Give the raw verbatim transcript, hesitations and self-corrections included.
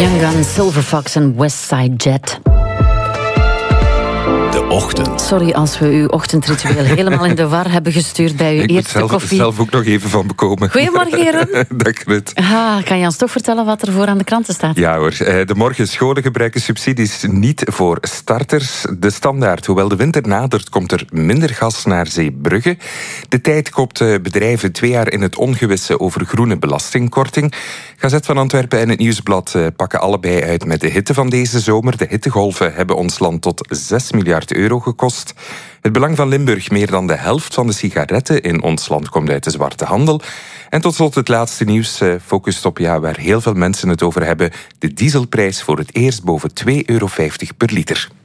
Young Gun, Silver Fox en Westside Jet. De ochtend. Sorry als we uw ochtendritueel helemaal in de war hebben gestuurd bij uw Ik eerste moet zelf, koffie. zelf ook nog even van bekomen. Goedemorgen, heren. Dag, Ruud. Ah, kan je ons toch vertellen wat er voor aan de kranten staat? Ja hoor, de morgen scholen gebruiken subsidies niet voor starters. De Standaard, hoewel de winter nadert, komt er minder gas naar Zeebrugge. De Tijd koopt bedrijven twee jaar in het ongewisse over groene belastingkorting. Gazet van Antwerpen en het Nieuwsblad pakken allebei uit met de hitte van deze zomer. De hittegolven hebben ons land tot zes miljard euro gekost. Het Belang van Limburg, meer dan de helft van de sigaretten in ons land komt uit de zwarte handel. En tot slot het laatste nieuws focust op ja, waar heel veel mensen het over hebben. De dieselprijs voor het eerst boven twee euro vijftig per liter.